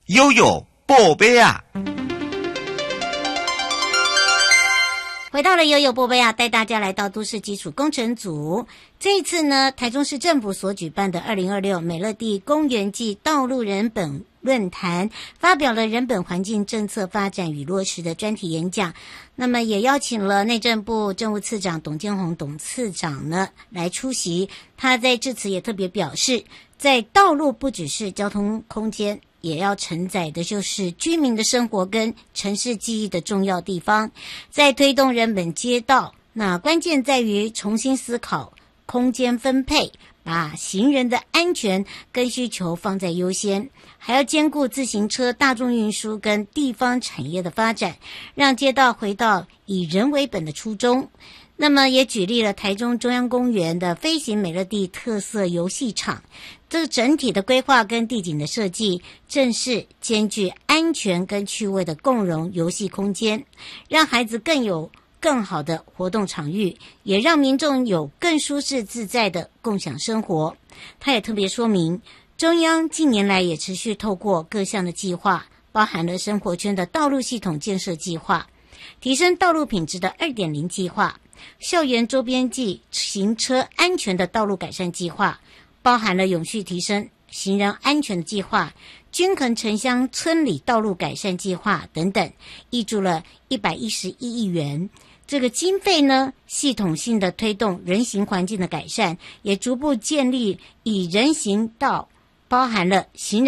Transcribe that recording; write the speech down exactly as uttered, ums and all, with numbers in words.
悠悠宝贝啊！ 回到了悠悠波贝啊，带大家来到都市基础工程组。这一次呢，台中市政府所举办的二零二六美乐地公园暨道路人本论坛，发表了人本环境政策发展与落实的专题演讲。那么也邀请了内政部政务次长董建宏董次长呢来出席。他在致辞也特别表示，在道路不只是交通空间，也要承载的就是居民的生活跟城市记忆的重要地方。在推动人本街道，那关键在于重新思考空间分配，把行人的安全跟需求放在优先，还要兼顾自行车、大众运输跟地方产业的发展，让街道回到以人为本的初衷。那么也举例了台中中央公园的飞行美乐地特色游戏场，这个整体的规划跟地景的设计，正是兼具安全跟趣味的共融游戏空间，让孩子更有更好的活动场域，也让民众有更舒适自在的共享生活。他也特别说明，中央近年来也持续透过各项的计划，包含了生活圈的道路系统建设计划、提升道路品质的 二点零 计划、校园周边及行车安全的道路改善计划，包含了永续提升行人安全的计划、均衡城乡村里道路改善计划等等，挹注了一百一十一亿元。这个经费呢，系统性的推动人行环境的改善，也逐步建立以人行道包含了行人